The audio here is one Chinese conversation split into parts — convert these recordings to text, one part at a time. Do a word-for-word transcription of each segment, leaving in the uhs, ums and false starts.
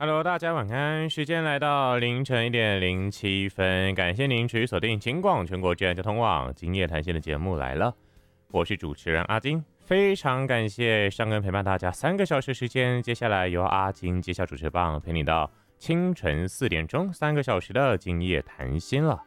Hello，大家晚安。时间来到凌晨一点零七分，感谢您持续锁定金广全国治安交通网今夜谈心的节目来了。我是主持人阿金，非常感谢上根陪伴大家三个小时时间。接下来由阿金接下主持棒，陪你到清晨四点钟，三个小时的今夜谈心了。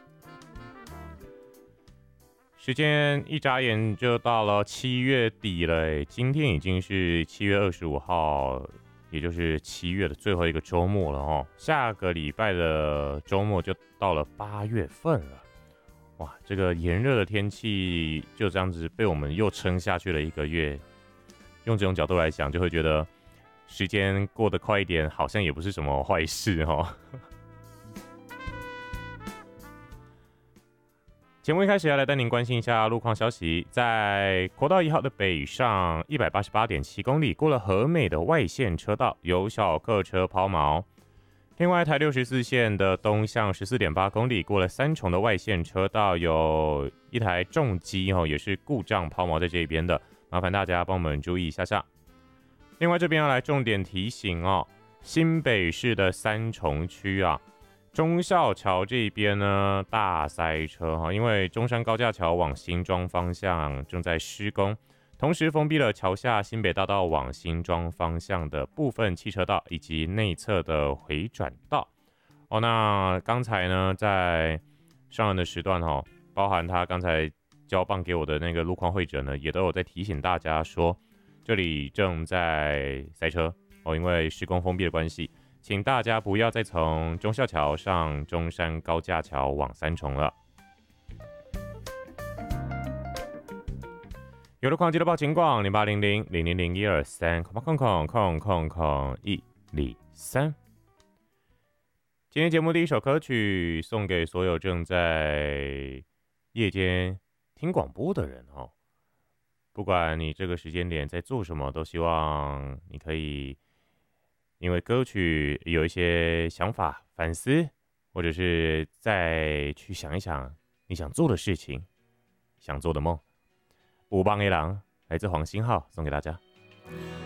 时间一眨眼就到了七月底了，今天已经是七月二十五号。也就是七月的最后一个周末了哦，下个礼拜的周末就到了八月份了。哇，这个炎热的天气就这样子被我们又撑下去了一个月。用这种角度来想，就会觉得时间过得快一点，好像也不是什么坏事哦。节目一开始要来带您关心一下路况消息，在国道一号的北上一百八十八点七公里，过了和美的外线车道，有小客车抛锚。另外，台六十四线的东向十四点八公里，过了三重的外线车道，有一台重机哦，也是故障抛锚在这边的，麻烦大家帮我们注意一下下。另外，这边要来重点提醒哦，新北市的三重区啊。忠孝桥这边呢大塞车哈，因为中山高架桥往新庄方向正在施工，同时封闭了桥下新北大道往新庄方向的部分汽车道以及内侧的回转道。哦，那刚才呢在上人的时段哈，包含他刚才交棒给我的那个路况会者呢，也都有在提醒大家说，这里正在塞车哦，因为施工封闭的关系。请大家不要再从忠孝桥上中山高架桥往三重了。有路况记得报警广零八零零零零零一二三空空空空空空一零三。今天节目第一首歌曲送给所有正在夜间听广播的人哦，不管你这个时间点在做什么，都希望你可以。因为歌曲有一些想法、反思，或者是再去想一想你想做的事情、想做的梦。五棒 A 郎来自黄星浩送给大家。